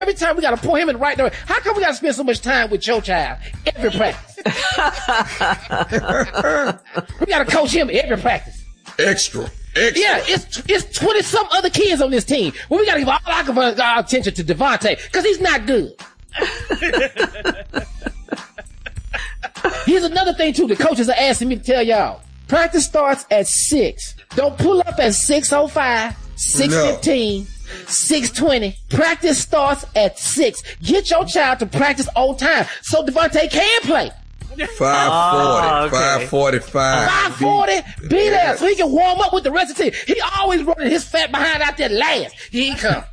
Every time we got to point him in the right direction. How come we got to spend so much time with your child every practice? We got to coach him every practice. Extra. Yeah, it's 20 some other kids on this team. Well, we got to give all our attention to Devontae because he's not good. Here's another thing too. The coaches are asking me to tell y'all. Practice starts at 6. Don't pull up at 6:05, 6:15, 6:20. Practice starts at 6. Get your child to practice on time so Devontae can play. 5:40, 5:45. 5:40, be there so he can warm up with the rest of the team. He always running his fat behind out there last. Here he come.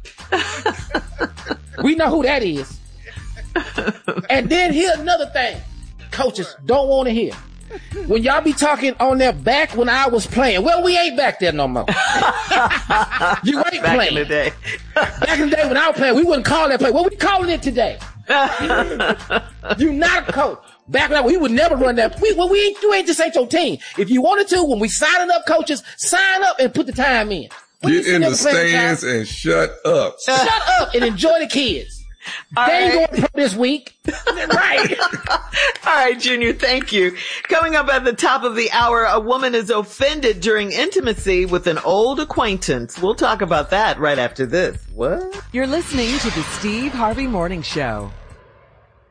We know who that is. And then here's another thing coaches don't want to hear. When y'all be talking on there back when I was playing, well, we ain't back there no more. You ain't back playing. In the day. Back in the day when I was playing, we wouldn't call that play. What we calling it today? You not a coach. Back when we would never run that. You ain't just ain't your team. If you wanted to, when we signing up coaches, sign up and put the time in. Get in the stands and shut up. Shut up and enjoy the kids. They ain't going pro this week. Right. All right, Junior, thank you. Coming up at the top of the hour, a woman is offended during intimacy with an old acquaintance. We'll talk about that right after this. What? You're listening to the Steve Harvey Morning Show.